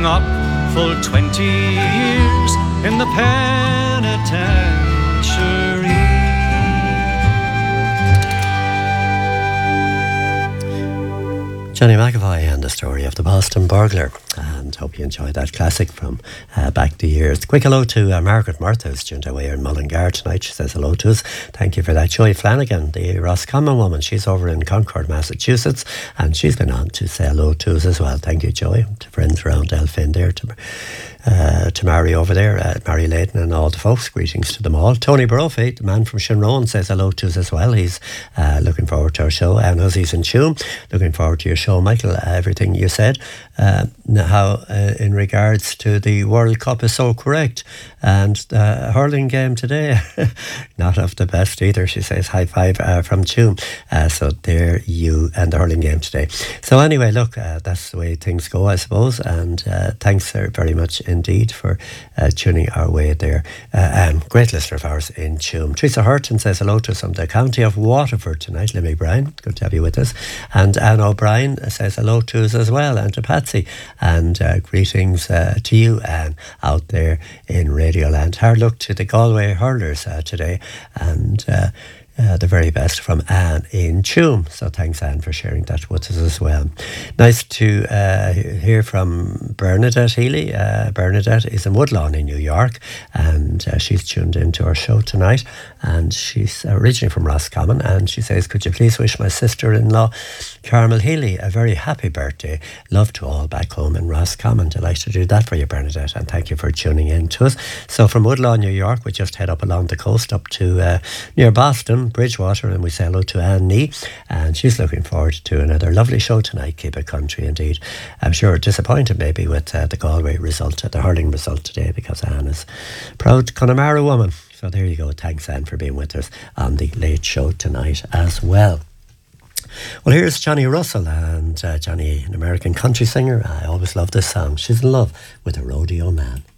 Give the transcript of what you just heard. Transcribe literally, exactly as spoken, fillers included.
Up full twenty years in the penitentiary. Johnny McAvoy and the story of the Boston burglar, and hope you enjoyed that classic from uh, back the years. Quick hello to uh, Margaret Murtha, who's tuned away in Mullingar tonight. She says hello to us. Thank you for that. Joy Flanagan, the Roscommon woman, she's over in Concord, Massachusetts, and she's been on to say hello to us as well. Thank you, Joy, to friends around Elfin there, to Uh, to Mary over there, uh, Mary Layton and all the folks. Greetings to them all. Tony Brophy, the man from Shinrone, says hello to us as well. He's uh, looking forward to our show. And as he's in tune, looking forward to your show, Michael. Uh, everything you said, uh, how uh, in regards to the World Cup is so correct. And the uh, hurling game today, not of the best either. She says high five uh, from Tune. Uh, so there you, and the hurling game today. So anyway, look, uh, that's the way things go, I suppose. And uh, thanks uh, very much indeed for uh, tuning our way there. Uh, and great listener of ours in Tuam. Teresa Hurton says hello to us from the county of Waterford tonight. Lemmy Bryan, good to have you with us. And Anne O'Brien says hello to us as well, and to Patsy. And uh, greetings uh, to you, Anne, out there in Radioland. Hard luck to the Galway hurlers uh, today, and uh, Uh, the very best from Anne in Tuam. So thanks, Anne, for sharing that with us as well. Nice to uh, hear from Bernadette Healy. Uh, Bernadette is in Woodlawn in New York, and uh, she's tuned into our show tonight. And she's originally from Roscommon, and she says, could you please wish my sister-in-law, Carmel Healy, a very happy birthday. Love to all back home in Roscommon. Delighted to do that for you, Bernadette, and thank you for tuning in to us. So from Woodlawn, New York, we just head up along the coast up to uh, near Boston, Bridgewater, and we say hello to Anne Nee, and she's looking forward to another lovely show tonight. Keep it country indeed. I'm sure disappointed maybe with uh, the Galway result, uh, the hurling result today, because Anne is a proud Connemara woman. So there you go. Thanks, Anne, for being with us on the late show tonight as well. Well, here's Johnny Russell, and uh, Johnny, an American country singer. I always love this song. She's in love with a rodeo man.